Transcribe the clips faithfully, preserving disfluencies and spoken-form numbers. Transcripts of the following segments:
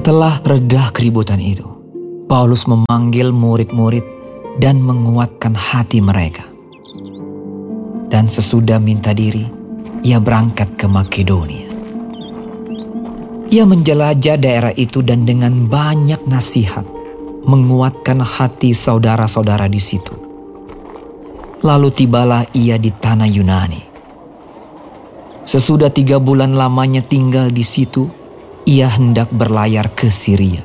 Setelah reda keributan itu, Paulus memanggil murid-murid dan menguatkan hati mereka. Dan sesudah minta diri, ia berangkat ke Makedonia. Ia menjelajah daerah itu dan dengan banyak nasihat menguatkan hati saudara-saudara di situ. Lalu tibalah ia di tanah Yunani. Sesudah tiga bulan lamanya tinggal di situ, ia hendak berlayar ke Syria.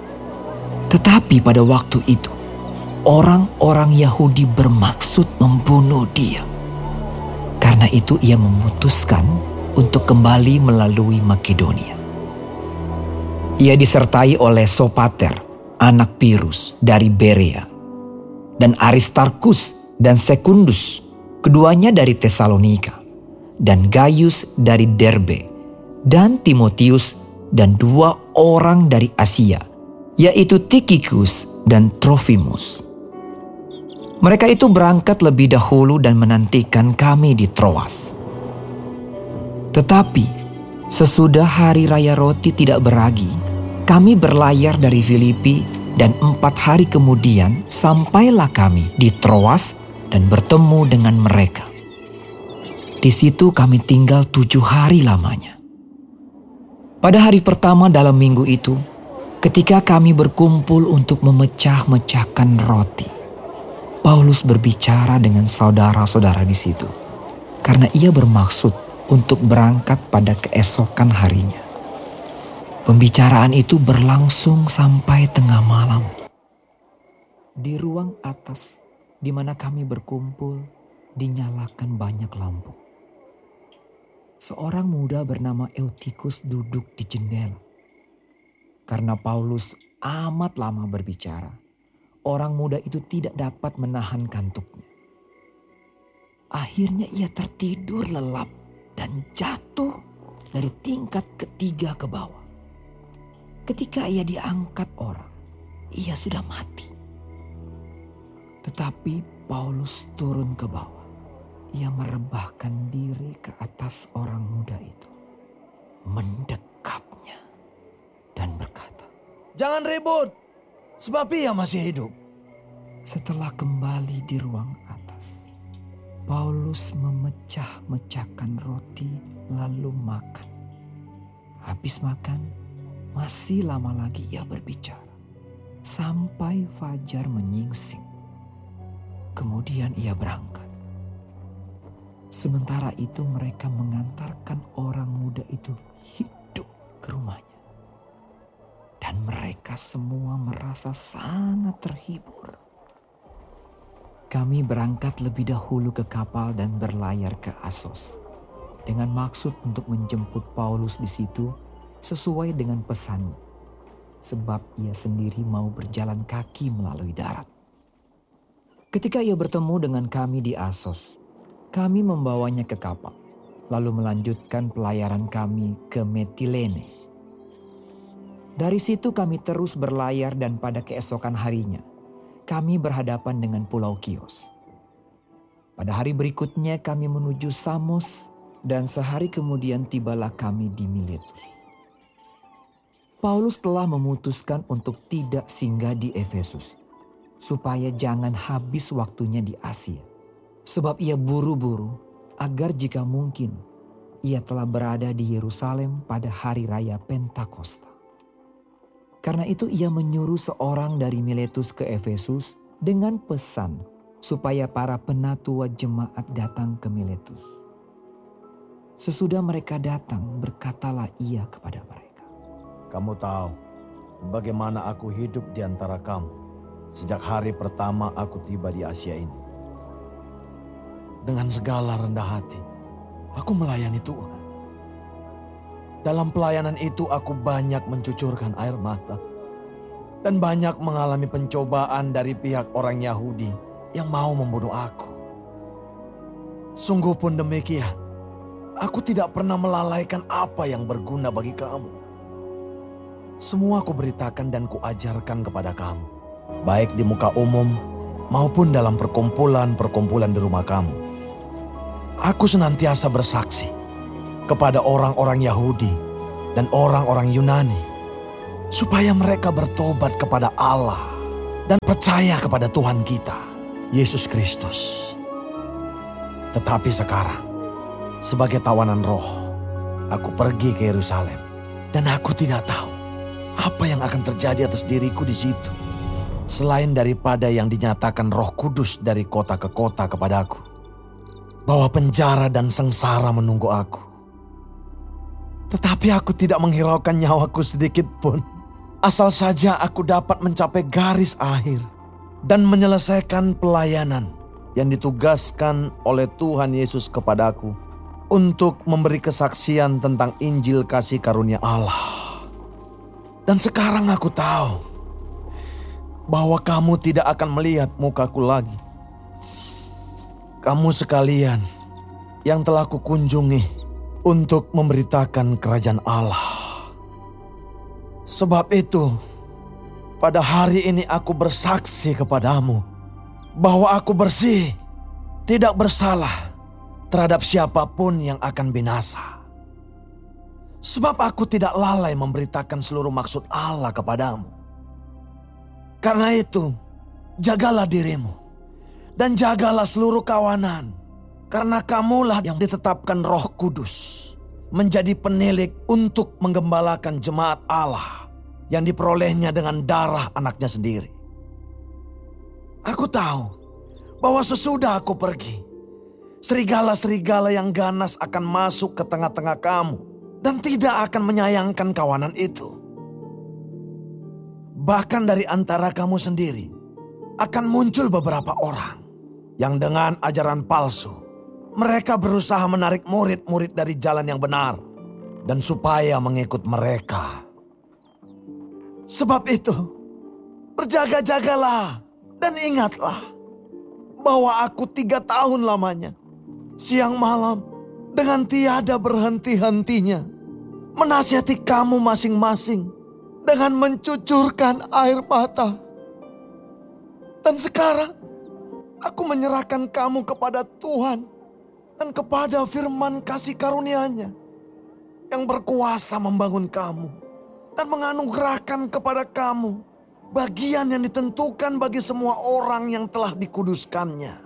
Tetapi pada waktu itu, orang-orang Yahudi bermaksud membunuh dia. Karena itu ia memutuskan untuk kembali melalui Makedonia. Ia disertai oleh Sopater, anak Pirus dari Berea, dan Aristarkus dan Sekundus, keduanya dari Tesalonika, dan Gaius dari Derbe, dan Timotius dan dua orang dari Asia, yaitu Tikhikus dan Trofimus. Mereka itu berangkat lebih dahulu dan menantikan kami di Troas. Tetapi sesudah hari raya roti tidak beragi, kami berlayar dari Filipi dan empat hari kemudian sampailah kami di Troas dan bertemu dengan mereka. Di situ kami tinggal tujuh hari lamanya. Pada hari pertama dalam minggu itu, ketika kami berkumpul untuk memecah-mecahkan roti, Paulus berbicara dengan saudara-saudara di situ, karena ia bermaksud untuk berangkat pada keesokan harinya. Pembicaraan itu berlangsung sampai tengah malam. Di ruang atas di mana kami berkumpul, dinyalakan banyak lampu. Seorang muda bernama Eutikus duduk di jendela. Karena Paulus amat lama berbicara, orang muda itu tidak dapat menahan kantuknya. Akhirnya ia tertidur lelap dan jatuh dari tingkat ketiga ke bawah. Ketika ia diangkat orang, ia sudah mati. Tetapi Paulus turun ke bawah. Ia merebahkan diri ke atas orang muda itu, mendekapnya dan berkata, "Jangan ribut, sebab ia masih hidup." Setelah kembali di ruang atas, Paulus memecah-mecahkan roti lalu makan. Habis makan, masih lama lagi ia berbicara, sampai fajar menyingsing. Kemudian ia berangkat. Sementara itu mereka mengantarkan orang muda itu hidup ke rumahnya. Dan mereka semua merasa sangat terhibur. Kami berangkat lebih dahulu ke kapal dan berlayar ke Assos, dengan maksud untuk menjemput Paulus di situ sesuai dengan pesannya, sebab ia sendiri mau berjalan kaki melalui darat. Ketika ia bertemu dengan kami di Assos, kami membawanya ke kapal, lalu melanjutkan pelayaran kami ke Metilene. Dari situ kami terus berlayar dan pada keesokan harinya, kami berhadapan dengan Pulau Kios. Pada hari berikutnya kami menuju Samos dan sehari kemudian tibalah kami di Miletus. Paulus telah memutuskan untuk tidak singgah di Efesus, supaya jangan habis waktunya di Asia. Sebab ia buru-buru agar jika mungkin ia telah berada di Yerusalem pada hari raya Pentakosta. Karena itu ia menyuruh seorang dari Miletus ke Efesus dengan pesan supaya para penatua jemaat datang ke Miletus. Sesudah mereka datang, berkatalah ia kepada mereka, "Kamu tahu bagaimana aku hidup di antara kamu sejak hari pertama aku tiba di Asia ini. Dengan segala rendah hati, aku melayani Tuhan. Dalam pelayanan itu aku banyak mencucurkan air mata dan banyak mengalami pencobaan dari pihak orang Yahudi yang mau membunuh aku. Sungguh pun demikian, aku tidak pernah melalaikan apa yang berguna bagi kamu. Semua aku beritakan dan kuajarkan kepada kamu, baik di muka umum maupun dalam perkumpulan-perkumpulan di rumah kamu. Aku senantiasa bersaksi kepada orang-orang Yahudi dan orang-orang Yunani, supaya mereka bertobat kepada Allah dan percaya kepada Tuhan kita, Yesus Kristus. Tetapi sekarang, sebagai tawanan roh, aku pergi ke Yerusalem dan aku tidak tahu apa yang akan terjadi atas diriku di situ, selain daripada yang dinyatakan Roh Kudus dari kota ke kota kepadaku, bahwa penjara dan sengsara menunggu aku. Tetapi aku tidak menghiraukan nyawaku sedikit pun, asal saja aku dapat mencapai garis akhir dan menyelesaikan pelayanan yang ditugaskan oleh Tuhan Yesus kepadaku untuk memberi kesaksian tentang Injil kasih karunia Allah. Dan sekarang aku tahu bahwa kamu tidak akan melihat mukaku lagi. Kamu sekalian yang telah kukunjungi untuk memberitakan kerajaan Allah. Sebab itu, pada hari ini aku bersaksi kepadamu bahwa aku bersih, tidak bersalah terhadap siapapun yang akan binasa. Sebab aku tidak lalai memberitakan seluruh maksud Allah kepadamu. Karena itu, jagalah dirimu dan jagalah seluruh kawanan, karena kamulah yang ditetapkan Roh Kudus menjadi penilik untuk menggembalakan jemaat Allah yang diperolehnya dengan darah anaknya sendiri. Aku tahu bahwa sesudah aku pergi, serigala-serigala yang ganas akan masuk ke tengah-tengah kamu dan tidak akan menyayangkan kawanan itu. Bahkan dari antara kamu sendiri akan muncul beberapa orang yang dengan ajaran palsu, mereka berusaha menarik murid-murid dari jalan yang benar dan supaya mengikut mereka. Sebab itu, berjaga-jagalah dan ingatlah bahwa aku tiga tahun lamanya, siang malam dengan tiada berhenti-hentinya, menasihati kamu masing-masing dengan mencucurkan air mata. Dan sekarang aku menyerahkan kamu kepada Tuhan dan kepada firman kasih karunia-Nya yang berkuasa membangun kamu dan menganugerahkan kepada kamu bagian yang ditentukan bagi semua orang yang telah dikuduskannya.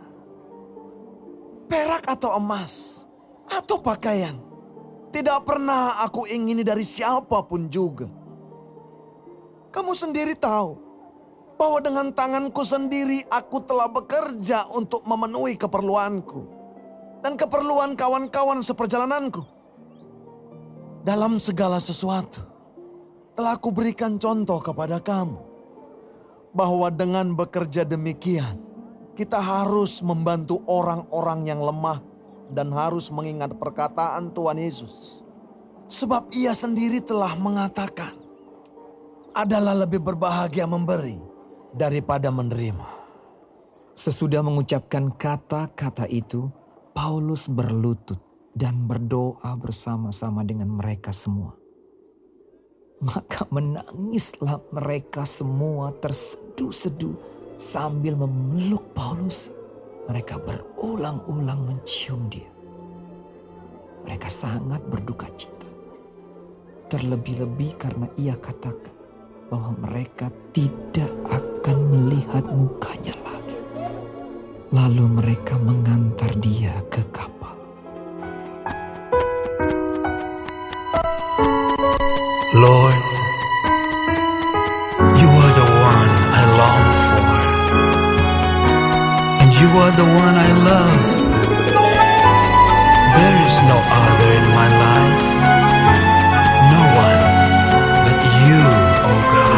Perak atau emas atau pakaian tidak pernah aku ingini dari siapapun juga. Kamu sendiri tahu bahwa dengan tanganku sendiri aku telah bekerja untuk memenuhi keperluanku dan keperluan kawan-kawan seperjalananku. Dalam segala sesuatu telah aku berikan contoh kepada kamu bahwa dengan bekerja demikian kita harus membantu orang-orang yang lemah dan harus mengingat perkataan Tuhan Yesus. Sebab Ia sendiri telah mengatakan, adalah lebih berbahagia memberi daripada menerima. Sesudah mengucapkan kata-kata itu, Paulus berlutut dan berdoa bersama-sama dengan mereka semua. Maka menangislah mereka semua terseduh-seduh sambil memeluk Paulus. Mereka berulang-ulang mencium dia. Mereka sangat berduka cita. Terlebih-lebih karena ia katakan bahwa mereka tidak akan melihat mukanya lagi. Lalu mereka mengantar dia ke kapal. Lord, you are the one I long for, and you are the one I love.